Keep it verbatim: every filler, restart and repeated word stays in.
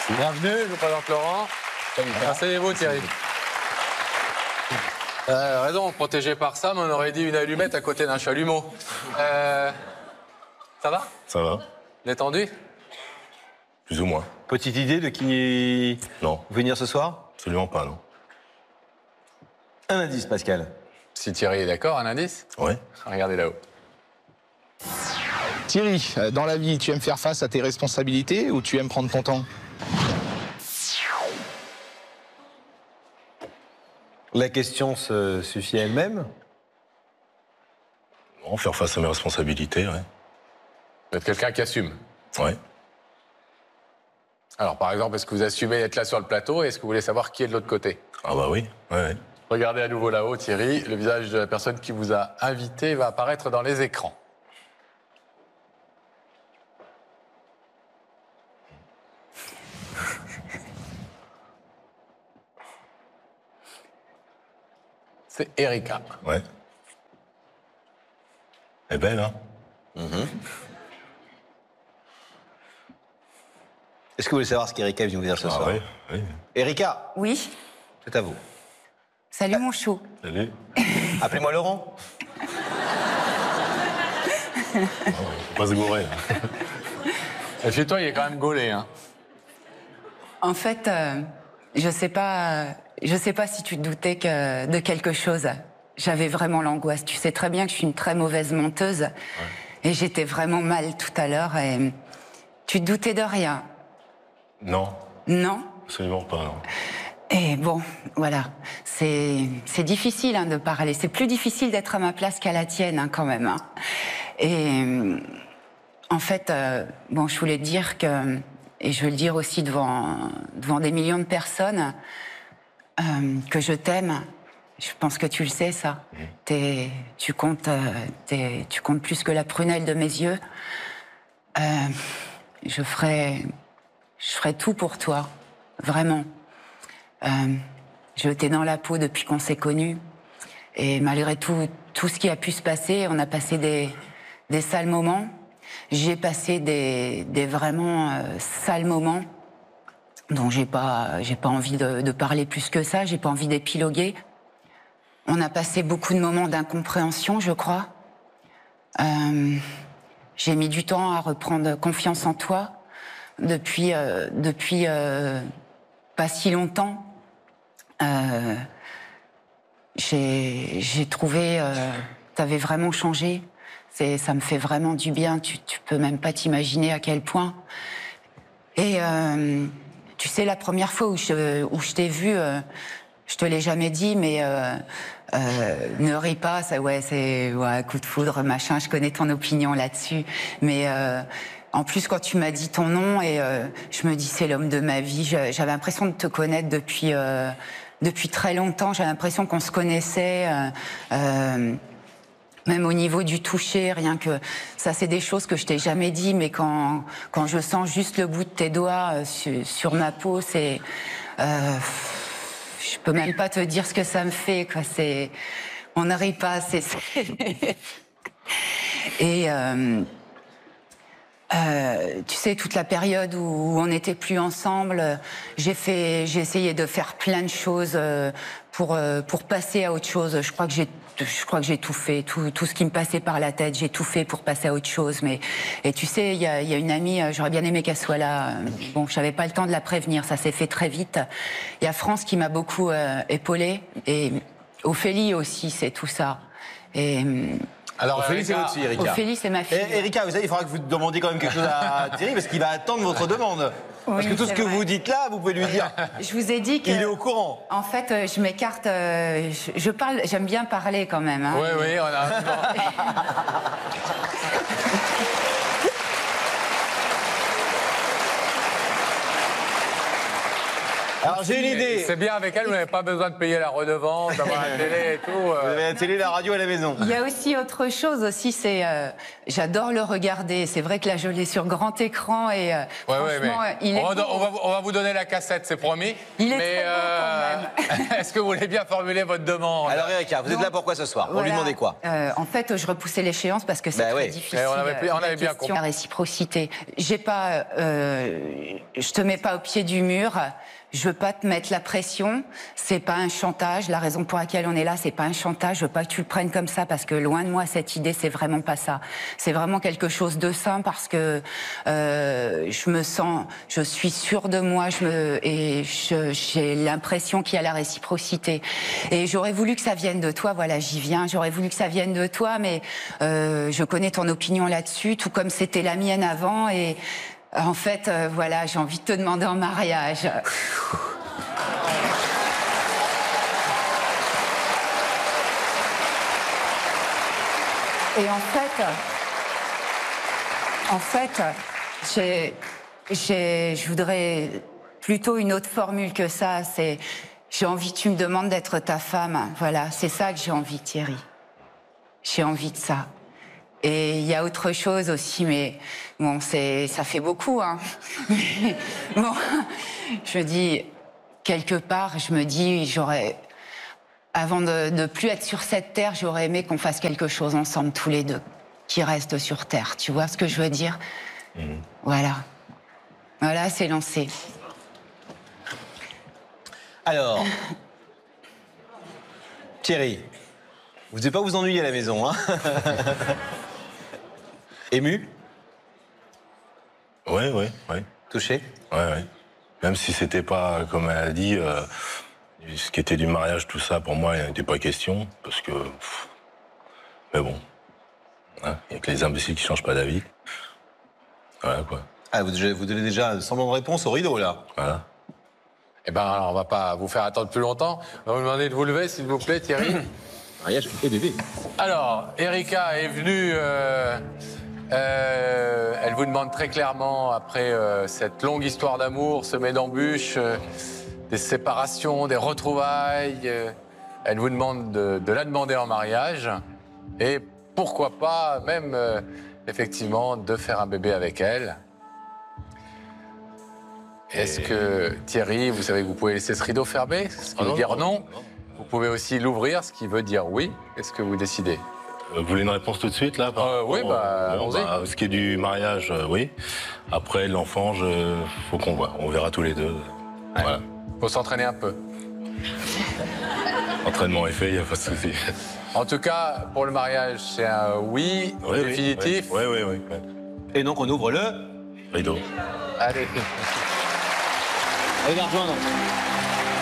Bienvenue, je vous présente Laurent. Asseyez-vous Thierry. Euh, raison, protégé par Sam, on aurait dit une allumette à côté d'un chalumeau. Euh, ça va? Ça va. Détendu? Plus ou moins. Petite idée de qui Non. venir ce soir? Absolument pas, non. Un indice, Pascal. Si Thierry est d'accord, un indice? Ouais. Regardez là-haut. Thierry, dans la vie, tu aimes faire face à tes responsabilités ou tu aimes prendre ton temps? La question se suffit à elle-même. Non, faire face à mes responsabilités, ouais. Vous êtes quelqu'un qui assume. Ouais. Alors, par exemple, est-ce que vous assumez d'être là sur le plateau et est-ce que vous voulez savoir qui est de l'autre côté? Ah bah oui, ouais, ouais. Regardez à nouveau là-haut, Thierry. Le visage de la personne qui vous a invité va apparaître dans les écrans. C'est Erika. Ouais. Elle est belle, hein? Mm-hmm. Est-ce que vous voulez savoir ce qu'Erika est venue vous dire ce Ah soir? oui, oui. Erika, Oui. c'est à vous. Salut mon chou. Salut. Appelez-moi Laurent. Oh, faut pas se gourer, là. Et chez toi, il est quand même gaulé, hein. En fait, euh, je sais pas, euh, je sais pas si tu te doutais que de quelque chose. J'avais vraiment l'angoisse. Tu sais très bien que je suis une très mauvaise menteuse. Ouais. Et j'étais vraiment mal tout à l'heure. Et tu te doutais de rien? Non. Non? Absolument pas, non. Et bon, voilà. C'est c'est difficile hein, de parler. C'est plus difficile d'être à ma place qu'à la tienne, hein, quand même. Hein. Et euh, en fait, euh, bon, je voulais te dire que, et je veux le dire aussi devant, devant des millions de personnes, euh, que je t'aime. Je pense que tu le sais, ça. Mmh. T'es, tu comptes, euh, t'es, tu comptes plus que la prunelle de mes yeux. Euh, je ferai, je ferai tout pour toi, vraiment. Euh, je t'ai dans la peau depuis qu'on s'est connus. Et malgré tout, tout ce qui a pu se passer, on a passé des, des sales moments. J'ai passé des, des vraiment euh, sales moments dont j'ai pas, j'ai pas envie de, de parler plus que ça. J'ai pas envie d'épiloguer. On a passé beaucoup de moments d'incompréhension, je crois. Euh, j'ai mis du temps à reprendre confiance en toi depuis, euh, depuis euh, pas si longtemps. Euh, j'ai, j'ai trouvé, euh, t'avais vraiment changé. C'est, ça me fait vraiment du bien. Tu, tu peux même pas t'imaginer à quel point. Et euh, tu sais, la première fois où je, où je t'ai vu, euh, je te l'ai jamais dit, mais euh, euh, ne ris pas. Ça, ouais, c'est ouais, coup de foudre, machin. Je connais ton opinion là-dessus, mais. Euh, En plus, quand tu m'as dit ton nom, et euh, je me dis c'est l'homme de ma vie. J'avais l'impression de te connaître depuis euh, depuis très longtemps. J'avais l'impression qu'on se connaissait, euh, euh, même au niveau du toucher. Rien que ça, c'est des choses que je t'ai jamais dit. Mais quand quand je sens juste le bout de tes doigts euh, sur, sur ma peau, c'est euh, je peux même pas te dire ce que ça me fait. Quoi, c'est on ne rit pas. C'est et euh, Euh, tu sais, toute la période où on n'était plus ensemble, j'ai fait, j'ai essayé de faire plein de choses pour pour passer à autre chose. Je crois que j'ai, je crois que j'ai tout fait, tout tout ce qui me passait par la tête, j'ai tout fait pour passer à autre chose. Mais et tu sais, il y a, y a une amie, j'aurais bien aimé qu'elle soit là. Bon, j'avais pas le temps de la prévenir, ça s'est fait très vite. Il y a France qui m'a beaucoup euh, épaulée et Ophélie aussi, c'est tout ça. Et Alors, Ophélie, c'est votre fille, Erika. Ophélie, c'est ma fille. Et, Erika, vous savez, il faudra que vous demandiez quand même quelque chose à Thierry, parce qu'il va attendre votre demande. Oui, parce que tout ce que vrai. vous dites là, vous pouvez lui dire. Je vous ai dit que. Il est au courant. En fait, je m'écarte. Je, je parle. J'aime bien parler quand même. Hein. Oui, oui, on a. Alors j'ai une idée. C'est bien avec elle, vous n'avez pas besoin de payer la redevance, d'avoir la télé et tout. Vous euh. avez la télé, la radio à la maison. Il y a aussi autre chose aussi, c'est euh, j'adore le regarder. C'est vrai que là je l'ai sur grand écran et euh, Ouais, ouais, mais franchement il est on, va, beau. on, va, on va vous donner la cassette, c'est promis. Il est mais très beau, quand est-ce que vous voulez bien formuler votre demande? Alors Erika, vous êtes Non. là pourquoi ce soir? Pour lui Voilà. demander quoi? Euh, En fait, je repoussais l'échéance parce que c'est Bah très oui. difficile. Eh, on avait- euh, on avait la bien question. compris. La réciprocité. J'ai pas, euh, je te mets pas au pied du mur. Je veux pas te mettre la pression. C'est pas un chantage. La raison pour laquelle on est là, c'est pas un chantage. Je veux pas que tu le prennes comme ça parce que loin de moi cette idée, c'est vraiment pas ça. C'est vraiment quelque chose de sain parce que euh, je me sens, je suis sûre de moi, je me et je- j'ai l'impression qu'il y a la réciprocité. Et j'aurais voulu que ça vienne de toi. Voilà, j'y viens. J'aurais voulu que ça vienne de toi, mais euh, je connais ton opinion là-dessus, tout comme c'était la mienne avant. Et en fait, euh, voilà, j'ai envie de te demander en mariage. Et en fait, en fait, j'ai, j'ai, je voudrais plutôt une autre formule que ça. C'est, j'ai envie que tu me demandes d'être ta femme. Voilà, c'est ça que j'ai envie, Thierry. J'ai envie de ça. Et il y a autre chose aussi, mais bon, c'est, ça fait beaucoup, hein. Mais bon, je me dis, quelque part, je me dis, j'aurais, avant de ne plus être sur cette terre, j'aurais aimé qu'on fasse quelque chose ensemble, tous les deux, qui restent sur terre. Tu vois ce que je veux dire? Mmh. Voilà. Voilà, c'est lancé. Alors, Thierry, vous ne devez pas vous ennuyer à la maison, hein? Ému? Ouais, ouais, ouais. Touché? Ouais, ouais. Même si c'était pas, comme elle a dit, euh, ce qui était du mariage, tout ça, pour moi, il n'était pas question. Parce que. Pff, mais bon. Hein, il n'y a que les imbéciles qui changent pas d'avis. Voilà, quoi. Ah, vous, vous donnez déjà un semblant de réponse au rideau, là. Voilà. Eh ben, alors, on va pas vous faire attendre plus longtemps. On va vous demander de vous lever, s'il vous plaît, Thierry. Mariage et bébé. Alors, Erika est venue. Euh, euh, elle vous demande très clairement, après euh, cette longue histoire d'amour, semée d'embûches, euh, des séparations, des retrouvailles, euh, elle vous demande de, de la demander en mariage. Et pourquoi pas, même, euh, effectivement, de faire un bébé avec elle. Est-ce que, Thierry, vous savez que vous pouvez laisser ce rideau fermé, ce qui Ah veut non, dire non, non. non. Vous pouvez aussi l'ouvrir, ce qui veut dire oui. Est-ce que vous décidez? Vous voulez une réponse tout de suite, là par Euh, oui, rapport au- bah, bon, allons-y. bah, ce qui est du mariage, euh, oui. Après, l'enfant, je... faut qu'on voit. On verra tous les deux. Ouais. Voilà. Faut s'entraîner un peu. Entraînement est fait, il n'y a pas de souci. En tout cas, pour le mariage, c'est un oui, Oui, définitif. Oui, oui, oui. oui. Et donc, on ouvre le... Rideau. Allez. Allez la rejoindre.